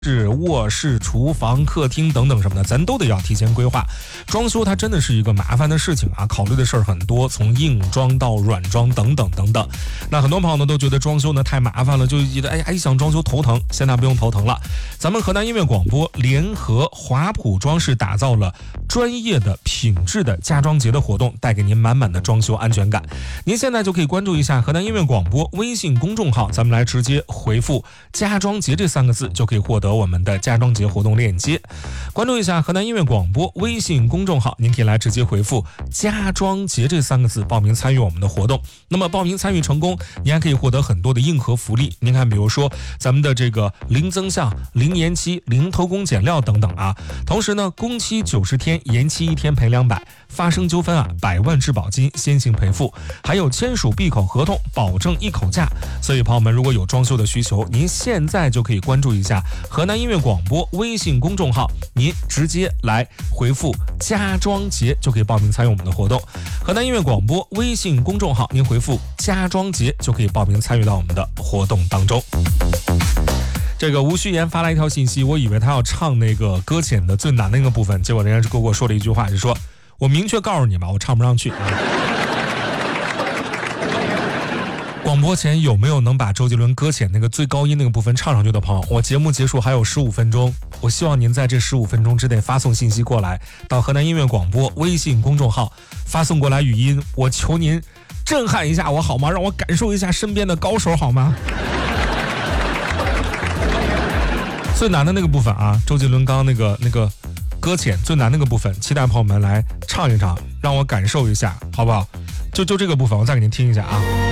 是卧室、厨房、客厅等等什么的，咱都得要提前规划。装修它真的是一个麻烦的事情啊，考虑的事儿很多，从硬装到软装等等等等。那很多朋友呢都觉得装修呢太麻烦了，就觉得一想装修头疼。现在不用头疼了，咱们河南音乐广播联合华普装饰打造了专业的品质的家装节的活动，带给您满满的装修安全感。您现在就可以关注一下河南音乐广播微信公众号，咱们来直接回复家装节这3个字，就可以获得我们的家装节活动链接。关注一下河南音乐广播微信公众号，您可以来直接回复家装节这3个字报名参与我们的活动。那么报名参与成功，您还可以获得很多的硬核福利。您看，比如说咱们的这个零增项、零延期、零偷工减料等等啊。同时呢，工期90天，延期1天赔200，发生纠纷100万质保金先行赔付，还有签署闭口合同，保证1口价。所以朋友们，如果有装修的需求，您现在就可以关注一下河南音乐广播微信公众号，您直接来回复家装节就可以报名参与我们的活动。河南音乐广播微信公众号，您回复家装节就可以报名参与到我们的活动当中。这个吴旭言发来一条信息，我以为他要唱那个搁浅的最难的那个部分，结果人家给我说了一句话，就说我明确告诉你吧，我唱不上去。广播前有没有能把周杰伦搁浅那个最高音那个部分唱上去的朋友？我节目结束还有15分钟，我希望您在这15分钟之内发送信息过来，到河南音乐广播微信公众号发送过来语音，我求您震撼一下我好吗？让我感受一下身边的高手好吗？最难的那个部分啊，周杰伦刚刚那个搁浅最难那个部分，期待朋友们来唱一唱，让我感受一下好不好？就这个部分我再给您听一下啊。